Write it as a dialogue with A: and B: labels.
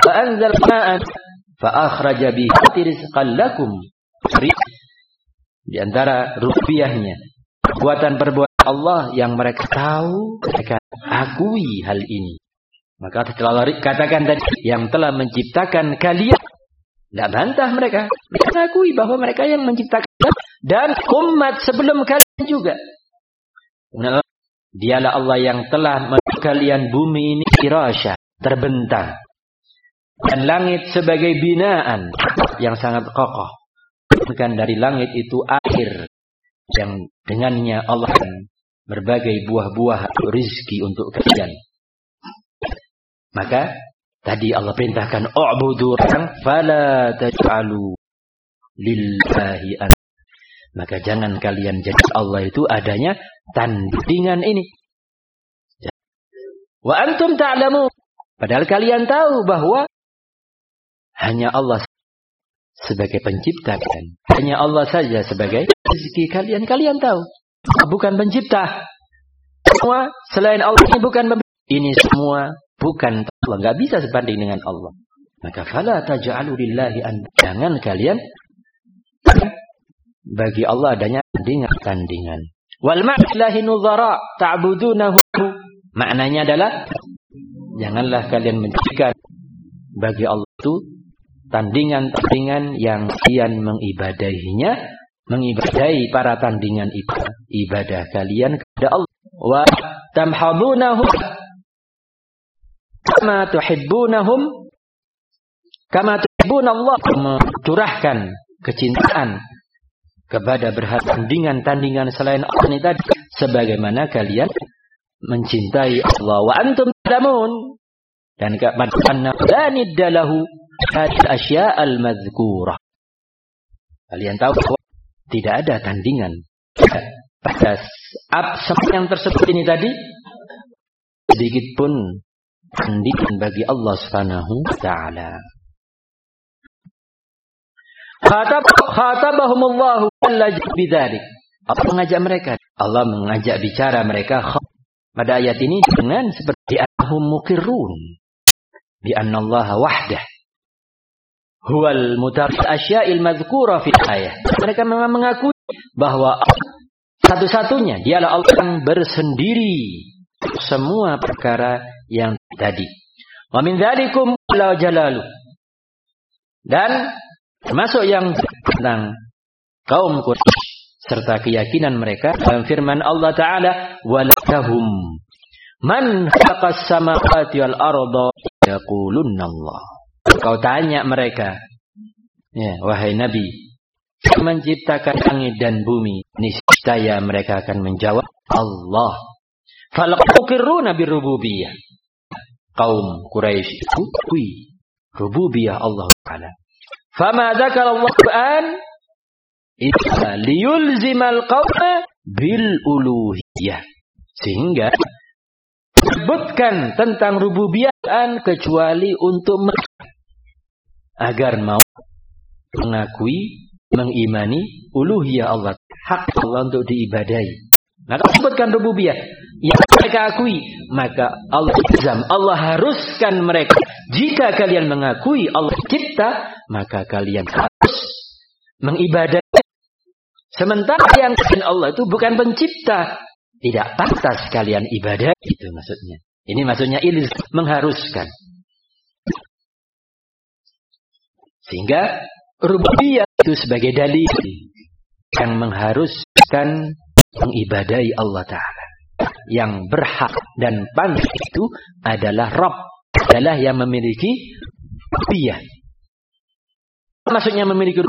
A: anzal ma'an fa akhraja bihi rizqan lakum. Di antara rupiahnya perbuatan Allah yang mereka tahu, mereka akui hal ini. Maka setelah katakan tadi yang telah menciptakan kalian, tidak bantah mereka. Mereka akui bahwa mereka yang menciptakan dan umat sebelum kalian juga. Dialah Allah yang telah membuat kalian bumi ini firasya, terbentang. Dan langit sebagai binaan yang sangat kokoh. Bukan dari langit itu air yang dengannya Allah berbagai buah-buah rizki untuk kalian. Maka tadi Allah perintahkan u'budu fala taj'alu lillahi an. Maka jangan kalian jadi Allah itu adanya tandingan ini. Wa antum ta'lamun. Padahal kalian tahu bahwa hanya Allah sebagai pencipta kan. Hanya Allah saja sebagai rezeki kalian. Kalian tahu. Bukan pencipta. Semua selain Allah ini bukan ini semua bukan Allah. Enggak bisa sebanding dengan Allah. Maka fala taj'alu lillahi an. Jangan kalian bagi Allah adanya tandingan. Wal ma'lahi nuzara ta'budunahu. Maknanya adalah janganlah kalian menjadikan bagi Allah itu tandingan-tandingan yang kalian mengibadahinya, mengibadahi para tandingan itu. Ibadah kalian kepada Allah. Wa tamhadunahu kama tuhibbunahum kama tuhibbunallah. Mencurahkan kecintaan kepada tandingan-tandingan selain Allah ini tadi, sebagaimana kalian mencintai Allah. Wa antum ta'lamun. Dan katakanna la niddalahu al-asya' al-madhkurah. Kalian tahu bahwa tidak ada tandingan pada semua yang tersebut ini tadi, sedikit pun tandingan bagi Allah Subhanahu wa taala. Khatabahumullahu bidzalik. Allah mengajak mereka. Allah mengajak bicara mereka pada ayat ini dengan seperti annahum muqirrun bi anna Allah wahdah huwal mutarrid asya'il madhkura fi ayat. Mereka memang mengakui bahwa satu-satunya dialah Allah yang bersendiri semua perkara yang tadi. Wa min dzalikum la jalalu. Dan termasuk yang tentang kaum Quraisy serta keyakinan mereka dalam firman Allah Ta'ala, walahum man khalaqas samawati wal arda yaqulunna Allah. Kau tanya mereka, ya wahai Nabi, menciptakan langit dan bumi, niscaya mereka akan menjawab Allah. Falaqirruna birububiyah. Kaum Quraisy itu rububiyah Allah Ta'ala. Fama dzakara Allah Quran illa liyulzimal qawma bil uluhiyah. Sehingga sebutkan tentang rububiyah kecuali untuk agar mau mengakui, mengimani uluhiyah Allah, hak Allah untuk diibadahi. Maka sebutkan rububiyah yang mereka akui, maka Allah haruskan mereka, jika kalian mengakui Allah cipta, maka kalian harus mengibadahi. Sementara yang Allah itu bukan pencipta, tidak pantas kalian ibadah. Itu maksudnya. Ini maksudnya mengharuskan. Sehingga rububiyah itu sebagai dalil yang mengharuskan mengibadahi Allah Ta'ala. Yang berhak dan pantas itu adalah Rabb, adalah yang memiliki rububiyah. Maksudnya memiliki